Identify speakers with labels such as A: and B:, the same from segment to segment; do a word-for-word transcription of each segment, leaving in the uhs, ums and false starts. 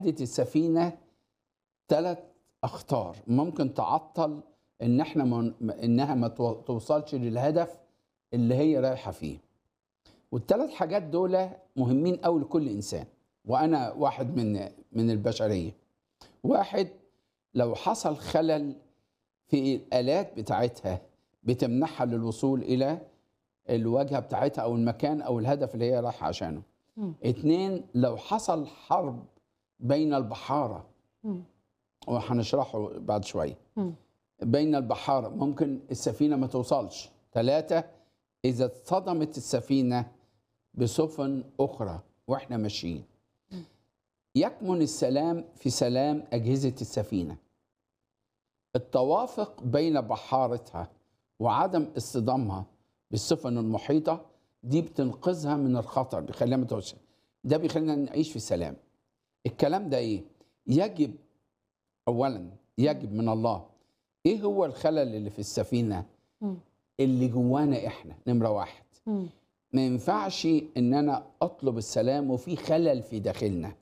A: السفينة ثلاث أخطار ممكن تعطل إن إحنا من إنها ما تو- توصلش للهدف اللي هي رايحة فيه. والثلاث حاجات دول مهمين أوي لكل إنسان، وأنا واحد من من البشرية. واحد، لو حصل خلل في الآلات بتاعتها بتمنعها للوصول إلى الواجهة بتاعتها أو المكان أو الهدف اللي هي رايحة عشانه.
B: مم.
A: اتنين، لو حصل حرب بين البحارة،
B: مم.
A: وهنشرحه بعد شوية،
B: مم.
A: بين البحارة ممكن السفينة ما توصلش. ثلاثة، إذا اصطدمت السفينة بسفن أخرى وإحنا ماشيين. يكمن السلام في سلام أجهزة السفينة. التوافق بين بحارتها وعدم اصطدامها بالسفن المحيطة دي بتنقذها من الخطر، بيخليها ما توصل. ده بيخلينا نعيش في سلام. الكلام ده إيه؟ يجب أولا يجب من الله. إيه هو الخلل اللي في السفينة؟
B: مم.
A: اللي جوانا إحنا نمرة واحد.
B: مم.
A: ما ينفعش إن أنا أطلب السلام وفي خلل في داخلنا.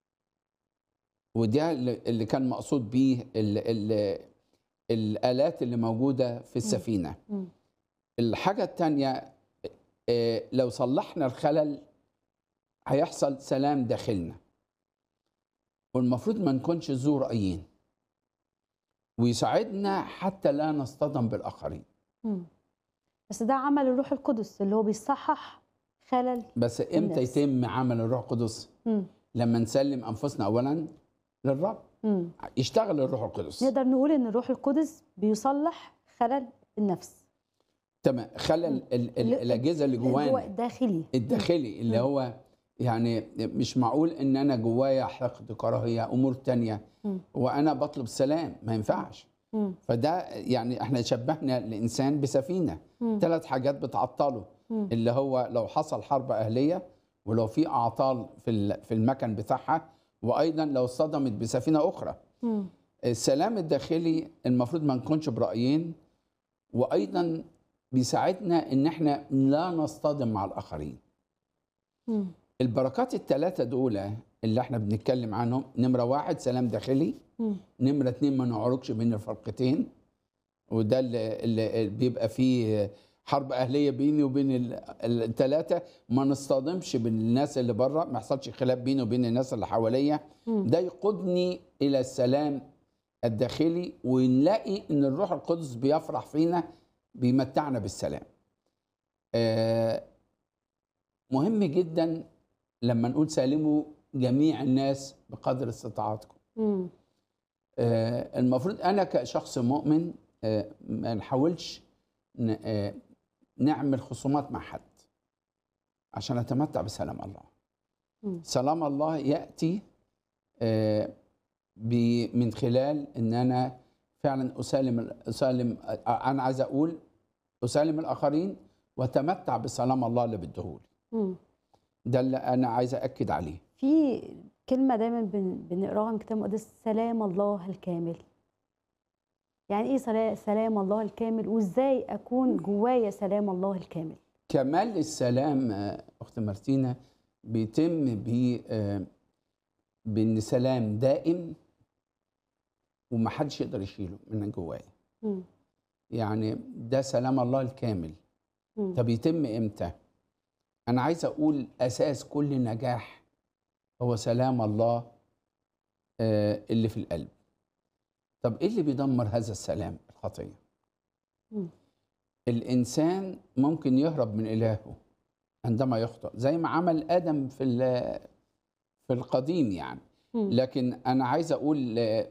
A: وده اللي اللي كان مقصود بيه ال ال الآلات اللي موجودة في السفينة.
B: مم.
A: الحاجة التانية، آه، لو صلحنا الخلل هيحصل سلام داخلنا. والمفروض ما نكونش ذو رأيين، ويساعدنا حتى لا نصطدم بالآخرين.
B: مم. بس ده عمل الروح القدس اللي هو بيصحح خلل
A: بس امتى
B: النفس.
A: يتم عمل الروح القدس؟
B: مم.
A: لما نسلم أنفسنا أولا للرب،
B: مم.
A: يشتغل الروح القدس.
B: نقدر نقول ان الروح القدس بيصلح خلل النفس
A: تمام. خلل ال- ال-
B: اللي-
A: الأجهزة اللي
B: اللي هو
A: جوانا
B: الداخلي.
A: الداخلي، اللي
B: مم.
A: هو يعني مش معقول ان انا جوايا حقد، كراهيه، امور تانية
B: مم.
A: وانا بطلب سلام، ما ينفعش.
B: مم.
A: فده يعني احنا شبهنا الانسان بسفينه،
B: مم.
A: ثلاث حاجات بتعطله.
B: مم.
A: اللي هو لو حصل حرب اهليه، ولو في اعطال في ال- في المكن بتاعها، وايضا لو اصطدمت بسفينه اخرى.
B: مم.
A: السلام الداخلي المفروض ما نكونش برايين، وايضا بيساعدنا ان احنا لا نصطدم مع الاخرين.
B: مم.
A: البركات الثلاثة دول اللي احنا بنتكلم عنهم، نمرة واحد سلام داخلي،
B: مم.
A: نمرة اتنين ما نعرجش بين الفرقتين، وده اللي, اللي بيبقى فيه حرب أهلية بيني وبين الثلاثة، ما نصطدمش بالناس اللي بره، ما يحصلش خلاف بيني وبين الناس اللي حواليا.
B: مم.
A: ده يقودني إلى السلام الداخلي، ونلاقي إن الروح القدس بيفرح فينا، بيمتعنا بالسلام. آه، مهم جدا لما نقول سالموا جميع الناس بقدر استطاعتكم.
B: مم.
A: آه، المفروض أنا كشخص مؤمن آه، ما نحاولش ن- آه، نعمل خصومات مع حد عشان أتمتع بسلام الله.
B: مم.
A: سلام الله يأتي آه، ب- من خلال إن أنا فعلا أسالم أسالم آه، أنا عايز أقول أسالم الآخرين وأتمتع بسلام الله اللي بديهولي.
B: مم.
A: ده اللي أنا عايز أأكد عليه.
B: في كلمة دايما بن- بنقراها من كتاب المقدس، سلام الله الكامل. يعني ايه سلا- سلام الله الكامل، وازاي اكون جوايا سلام الله الكامل؟
A: كمال السلام آه، أخت مارتينا بيتم ب آه، بإن سلام دائم ومحدش يقدر يشيله من جوايا.
B: مم.
A: يعني ده سلام الله الكامل.
B: مم.
A: طب يتم إمتى؟ أنا عايز أقول أساس كل نجاح هو سلام الله آه، اللي في القلب. طب إيه اللي بيدمر هذا السلام؟ الخطية.
B: مم.
A: الإنسان ممكن يهرب من إلهه عندما يخطئ، زي ما عمل آدم في ال- في القديم يعني.
B: مم.
A: لكن أنا عايز أقول آه،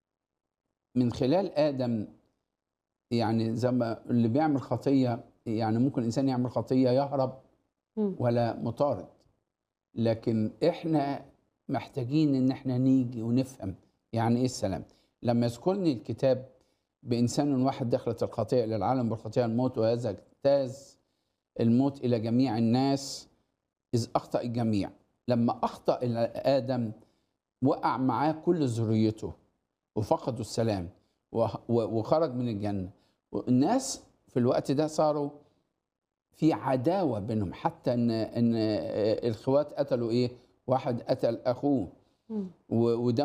A: من خلال آدم، يعني زي ما اللي بيعمل خطية، يعني ممكن الإنسان يعمل خطية يهرب
B: مم.
A: ولا مطارد. لكن إحنا محتاجين إن إحنا نيجي ونفهم يعني إيه السلام. لما يذكرني الكتاب بإنسان واحد دخلت الخطيئة إلى العالم بالخطيئة الموت، وهذا اجتاز الموت إلى جميع الناس إذ أخطأ الجميع. لما أخطأ إلى آدم وقع معاه كل ذريته وفقدوا السلام وه- و- وخرج من الجنة. والناس في الوقت ده صاروا في عداوة بينهم، حتى إن إن الإخوات قتلوا إيه؟ واحد قتل أخوه.
B: مم.
A: و- وده